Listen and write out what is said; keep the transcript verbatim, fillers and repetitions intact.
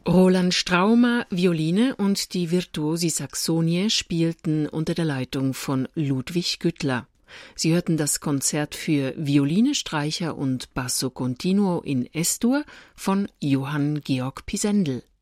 Roland Straumer, Violine und die Virtuosi Saxonie spielten unter der Leitung von Ludwig Güttler. Sie hörten das Konzert für Violine, Streicher und Basso Continuo in Es-Dur von Johann Georg Pisendel.